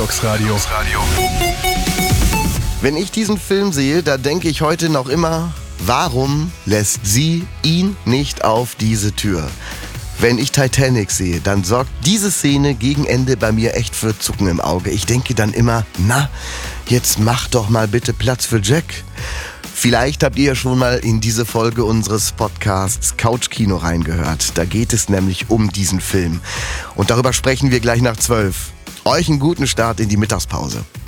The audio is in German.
Vox Radio. Wenn ich diesen Film sehe, da denke ich heute noch immer, warum lässt sie ihn nicht auf diese Tür? Wenn ich Titanic sehe, dann sorgt diese Szene gegen Ende bei mir echt für Zucken im Auge. Ich denke dann immer, na, jetzt mach doch mal bitte Platz für Jack. Vielleicht habt ihr ja schon mal in diese Folge unseres Podcasts Couchkino reingehört. Da geht es nämlich um diesen Film. Und darüber sprechen wir gleich nach 12. Euch einen guten Start in die Mittagspause.